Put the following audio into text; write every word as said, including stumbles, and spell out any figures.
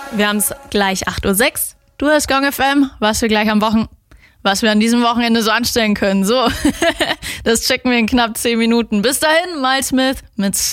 Wir haben es gleich acht Uhr sechs. Du hörst Gong F M, was wir gleich am Wochen... Was wir an diesem Wochenende so anstellen können. So, das checken wir in knapp zehn Minuten. Bis dahin, Miles Smith mit